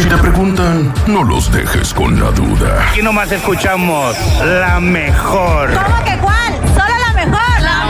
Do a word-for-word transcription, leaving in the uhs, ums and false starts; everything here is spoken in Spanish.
Si te preguntan, no los dejes con la duda. Aquí nomás escuchamos la mejor. ¿Cómo que cuál?